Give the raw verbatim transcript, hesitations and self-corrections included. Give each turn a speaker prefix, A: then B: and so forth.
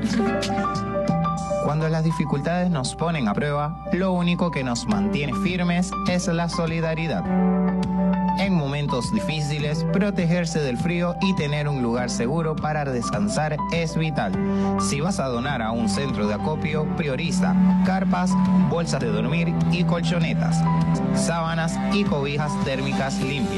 A: Cuando las dificultades nos ponen a prueba, lo único que nos mantiene firmes es la solidaridad. En momentos difíciles, protegerse del frío y tener un lugar seguro para descansar es vital. Si vas a donar a un centro de acopio, prioriza carpas, bolsas de dormir y colchonetas, sábanas y cobijas térmicas limpias.